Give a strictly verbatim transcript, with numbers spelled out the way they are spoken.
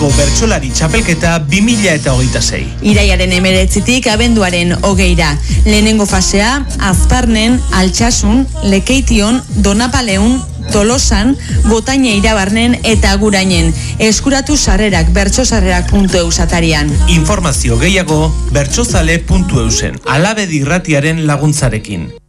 Bertsolari txapelketa bi mila hogeita sei. Iraiaren hemeretzitik abenduaren hogeira. Lehenengo fasea, Azparnen, Altsasun, Lekeition, Donapaleun, Tolosan, Gotaine Irabarnen eta Agurainen. Eskuratu sarrerak bertsosarrerak puntu eus atarian. Informazio gehiago bertsozale puntu eusen. Alabedi irratiaren laguntzarekin.